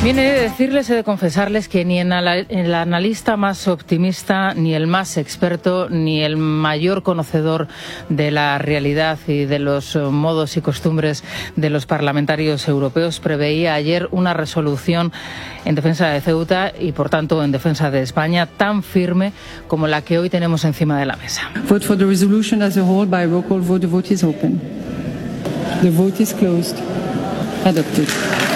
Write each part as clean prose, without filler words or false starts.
Bien, he de decirles, he de confesarles que ni el analista más optimista, ni el más experto, ni el mayor conocedor de la realidad y de los modos y costumbres de los parlamentarios europeos preveía ayer una resolución en defensa de Ceuta y, por tanto, en defensa de España tan firme como la que hoy tenemos encima de la mesa. Vote for the resolution as a whole by roll call vote. The vote is open. The vote is closed. Adopted.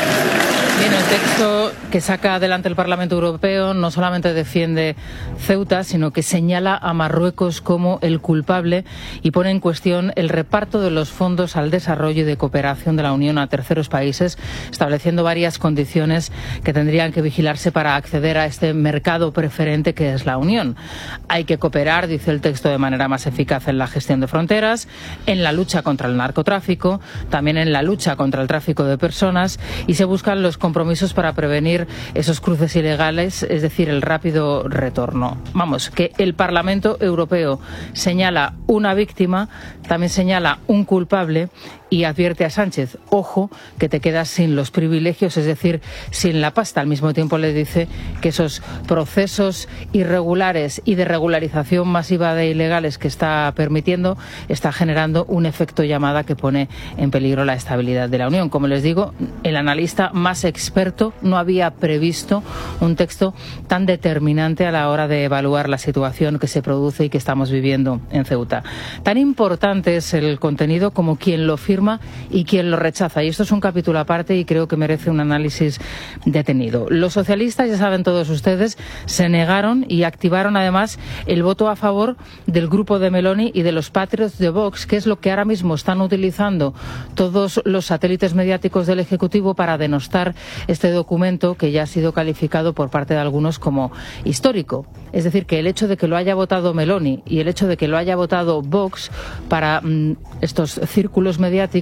Bien, el texto que saca adelante el Parlamento Europeo no solamente defiende Ceuta, sino que señala a Marruecos como el culpable y pone en cuestión el reparto de los fondos al desarrollo y de cooperación de la Unión a terceros países, estableciendo varias condiciones que tendrían que vigilarse para acceder a este mercado preferente que es la Unión. Hay que cooperar, dice el texto, de manera más eficaz en la gestión de fronteras, en la lucha contra el narcotráfico, también en la lucha contra el tráfico de personas, y se buscan los compromisos para prevenir esos cruces ilegales, es decir, el rápido retorno. Vamos, que el Parlamento Europeo señala una víctima, también señala un culpable y advierte a Sánchez, ojo, que te quedas sin los privilegios, es decir, sin la pasta. Al mismo tiempo le dice que esos procesos irregulares y de regularización masiva de ilegales que está permitiendo está generando un efecto llamada que pone en peligro la estabilidad de la Unión. Como les digo, el analista más experto no había previsto un texto tan determinante a la hora de evaluar la situación que se produce y que estamos viviendo en Ceuta. Tan importante es el contenido como quien lo firma y quien lo rechaza. Y esto es un capítulo aparte y creo que merece un análisis detenido. Los socialistas, ya saben todos ustedes, se negaron y activaron además el voto a favor del grupo de Meloni y de los Patriots de Vox, que es lo que ahora mismo están utilizando todos los satélites mediáticos del Ejecutivo para denostar este documento que ya ha sido calificado por parte de algunos como histórico. Es decir, que el hecho de que lo haya votado Meloni y el hecho de que lo haya votado Vox para estos círculos mediáticos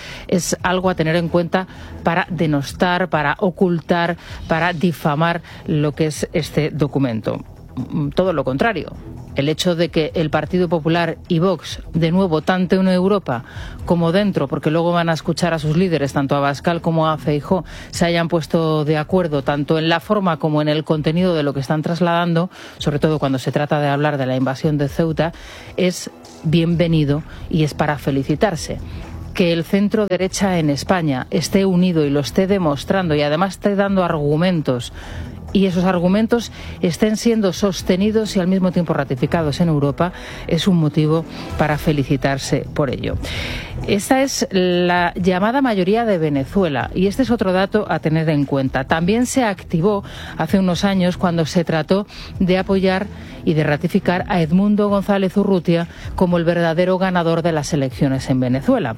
es algo a tener en cuenta para denostar, para ocultar, para difamar lo que es este documento. Todo lo contrario. El hecho de que el Partido Popular y Vox, de nuevo, tanto en Europa como dentro, porque luego van a escuchar a sus líderes, tanto a Abascal como a Feijóo, se hayan puesto de acuerdo tanto en la forma como en el contenido de lo que están trasladando, sobre todo cuando se trata de hablar de la invasión de Ceuta, es bienvenido y es para felicitarse. Que el centro derecha en España esté unido y lo esté demostrando y además esté dando argumentos y esos argumentos estén siendo sostenidos y al mismo tiempo ratificados en Europa es un motivo para felicitarse por ello. Esta es la llamada mayoría de Venezuela y este es otro dato a tener en cuenta. También se activó hace unos años cuando se trató de apoyar y de ratificar a Edmundo González Urrutia como el verdadero ganador de las elecciones en Venezuela.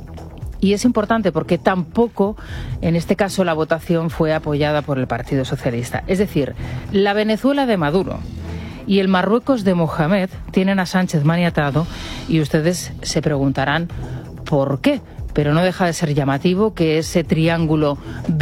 Y es importante porque tampoco, en este caso, la votación fue apoyada por el Partido Socialista. Es decir, la Venezuela de Maduro y el Marruecos de Mohamed tienen a Sánchez maniatado y ustedes se preguntarán ¿por qué? Pero no deja de ser llamativo que ese triángulo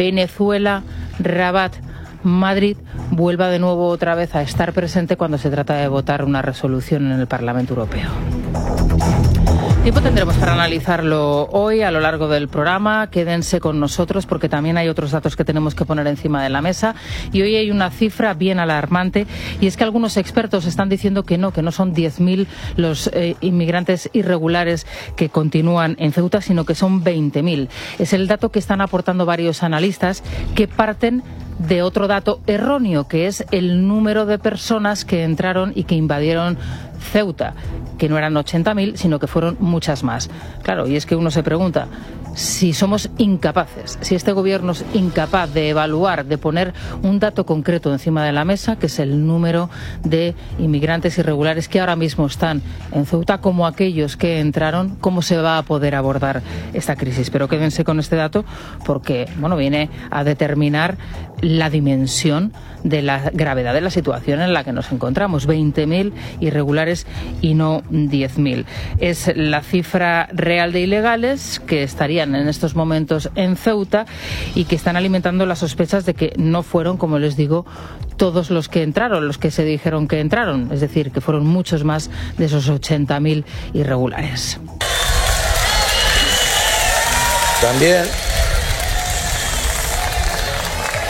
Venezuela-Rabat-Madrid vuelva de nuevo otra vez a estar presente cuando se trata de votar una resolución en el Parlamento Europeo. Tiempo tendremos para analizarlo hoy a lo largo del programa. Quédense con nosotros porque también hay otros datos que tenemos que poner encima de la mesa. Y hoy hay una cifra bien alarmante y es que algunos expertos están diciendo que no son 10.000 los inmigrantes irregulares que continúan en Ceuta, sino que son 20.000. Es el dato que están aportando varios analistas que parten de otro dato erróneo, que es el número de personas que entraron y que invadieron Ceuta, que no eran 80.000, sino que fueron muchas más. Claro, y es que uno se pregunta, si somos incapaces, si este gobierno es incapaz de evaluar, de poner un dato concreto encima de la mesa, que es el número de inmigrantes irregulares que ahora mismo están en Ceuta, como aquellos que entraron, ¿cómo se va a poder abordar esta crisis? Pero quédense con este dato porque, viene a determinar la dimensión de la gravedad de la situación en la que nos encontramos. 20.000 irregulares y no 10.000. Es la cifra real de ilegales que estarían en estos momentos en Ceuta y que están alimentando las sospechas de que no fueron, como les digo, todos los que entraron, los que se dijeron que entraron. Es decir, que fueron muchos más de esos 80.000 irregulares.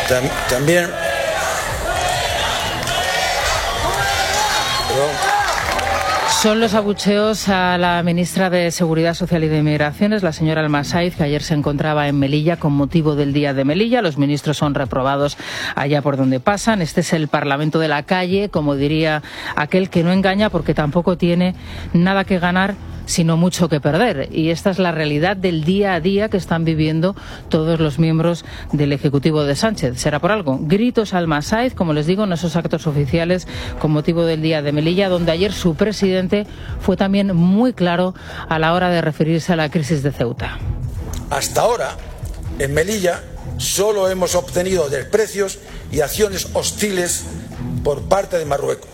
También... Son los abucheos a la ministra de Seguridad Social y de Migraciones, la señora Al-Massaid, que ayer se encontraba en Melilla con motivo del Día de Melilla. Los ministros son reprobados allá por donde pasan. Este es el Parlamento de la calle, como diría aquel que no engaña porque tampoco tiene nada que ganar, sino mucho que perder. Y esta es la realidad del día a día que están viviendo todos los miembros del Ejecutivo de Sánchez. ¿Será por algo? Gritos al Massaid, como les digo, en esos actos oficiales con motivo del Día de Melilla, donde ayer su presidente fue también muy claro a la hora de referirse a la crisis de Ceuta. Hasta ahora, en Melilla, solo hemos obtenido desprecios y acciones hostiles por parte de Marruecos.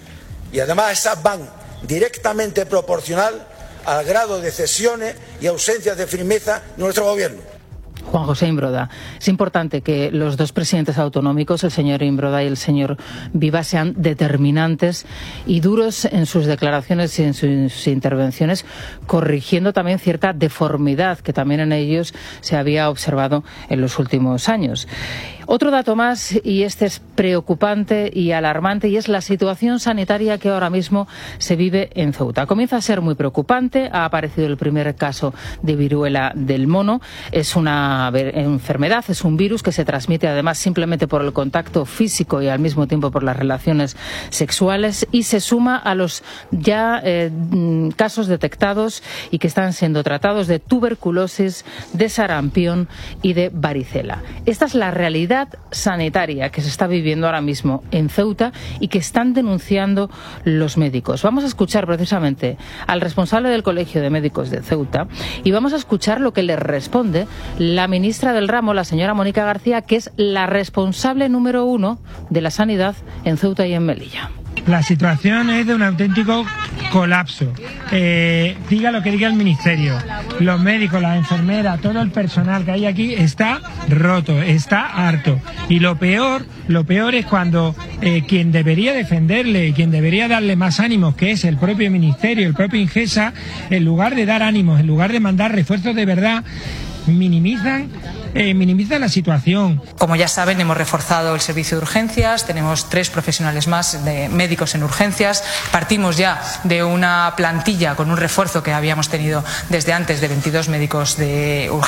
Y además esas van directamente proporcional al grado de cesiones y ausencias de firmeza de nuestro gobierno. Juan José Imbroda, es importante que los dos presidentes autonómicos, el señor Imbroda y el señor Viva, sean determinantes y duros en sus declaraciones y en sus intervenciones, corrigiendo también cierta deformidad que también en ellos se había observado en los últimos años. Otro dato más, y este es preocupante y alarmante, y es la situación sanitaria que ahora mismo se vive en Ceuta. Comienza a ser muy preocupante. Ha aparecido el primer caso de viruela del mono. Es una enfermedad, es un virus que se transmite además simplemente por el contacto físico y al mismo tiempo por las relaciones sexuales, y se suma a los ya casos detectados y que están siendo tratados de tuberculosis, de sarampión y de varicela. Esta es la realidad sanitaria que se está viviendo ahora mismo en Ceuta y que están denunciando los médicos. Vamos a escuchar precisamente al responsable del Colegio de Médicos de Ceuta y vamos a escuchar lo que le responde la ministra del ramo, la señora Mónica García, que es la responsable número 1 de la sanidad en Ceuta y en Melilla. La situación es de un auténtico colapso. Diga lo que diga el Ministerio, los médicos, las enfermeras, todo el personal que hay aquí está roto, está harto. Y lo peor es cuando quien debería defenderle, quien debería darle más ánimos, que es el propio Ministerio, el propio Ingesa, en lugar de dar ánimos, en lugar de mandar refuerzos de verdad, minimiza la situación. Como ya saben, hemos reforzado el servicio de urgencias, tenemos 3 profesionales más de médicos en urgencias, partimos ya de una plantilla con un refuerzo que habíamos tenido desde antes de 22 médicos de urgencias.